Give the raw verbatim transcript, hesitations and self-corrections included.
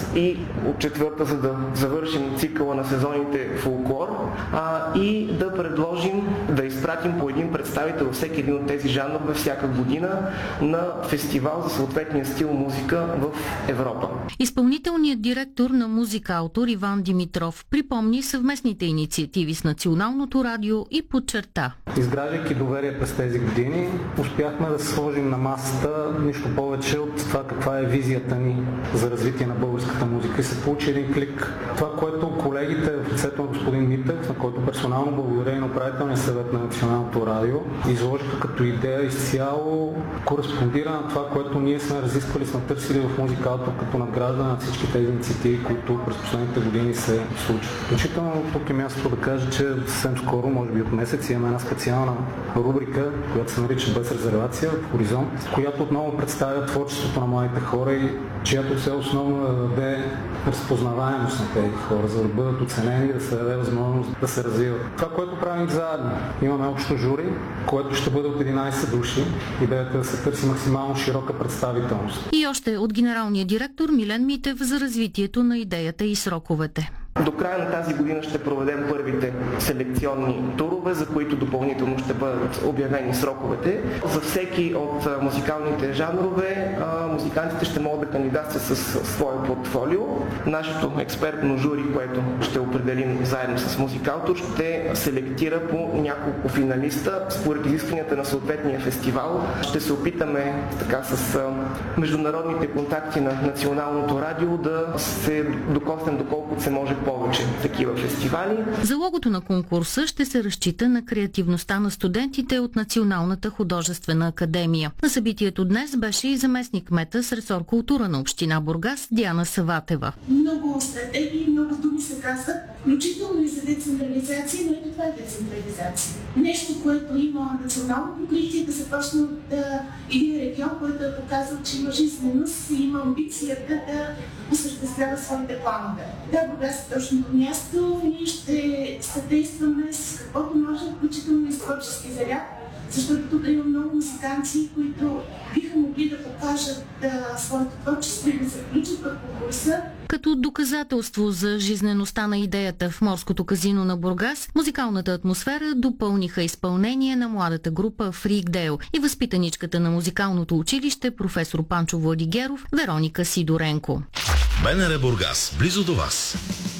и от четвърта, за да завършим цикъла на сезоните фолклор, а, и да предложим да изпратим по един представител във всеки един от тези жанрове всяка година на фестивал за съответния стил музика в Европа. Изпълнителният директор на Музикаутор Иван Димитров припомни съвместните инициативи с Националното радио и подчерта: изграждайки доверие през тези години, успяхме да се сложим на масата нищо повече от това каква е визията ни за развитие на българската музика и се получи един клик. Това, което колегите в лицето на господин Митев, на който персонално благодаря и на управителния съвет на Националното радио, изложиха като идея изцяло кореспондира на това, което ние сме разисквали, сме търсили в Музикаутор като награждане на всички тези инициативи, които през последните години се случват. Включително тук е мястото да кажа, че съвсем скоро, може би от месец, имаме една специална рубрика, която се нарича Без резервация в Хоризонт, която отново представя творчеството на младите хора и чиято цел основно е да даде разпознаваемост на тези хора, за да бъдат оценени и да се даде възможност да се развиват. Това, което правим заедно, имаме общо жури, което ще бъде от единайсет души. Идеята е да се търси максимално широка представителност. И още от генералния директор Милен Митев за развитието на идеята и сроковете. До края на тази година ще проведем първите селекционни турове, за които допълнително ще бъдат обявени сроковете. За всеки от музикалните жанрове музикантите ще могат да кандидатстват със свое портфолио. Нашето експертно жури, което ще определим заедно с Музикаутор, ще селектира по няколко финалиста според изискванията на съответния фестивал. Ще се опитаме така с международните контакти на Националното радио да се докоснем доколкото се може повече такива фестивали. За логото на конкурса ще се разчита на креативността на студентите от Националната художествена академия. На събитието днес беше и заместник-кмета с ресор култура на община Бургас Диана Саватева. Много стратегии, много думи се казват, включително и за децентрализация, но ето това е децентрализация. Нещо, което има национално покритие, да започне от един регион, който е показал, че има жизненост и има амбицията да осъществява своите планове. Да, Бургас е точното място. Ние ще съдействаме с каквото може, включително и с творчески заряд, защото тук има много музиканти, които биха могли да покажат да, своето творчество и да се включат в конкурса. Като доказателство за жизнеността на идеята в морското казино на Бургас, музикалната атмосфера допълниха изпълнение на младата група Фрикдейл и възпитаничката на музикалното училище професор Панчо Владигеров Вероника Сидоренко. БНР Бургас, близо до вас.